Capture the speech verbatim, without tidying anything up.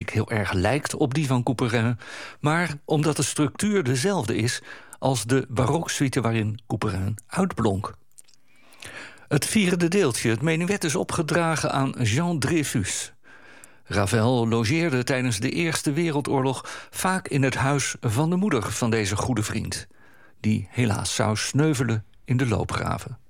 eigenlijk heel erg lijkt op die van Couperin, maar omdat de structuur dezelfde is als de baroksuite waarin Couperin uitblonk. Het vierde deeltje, het menuet, is opgedragen aan Jean Dreyfus. Ravel logeerde tijdens de Eerste Wereldoorlog vaak in het huis van de moeder van deze goede vriend, die helaas zou sneuvelen in de loopgraven.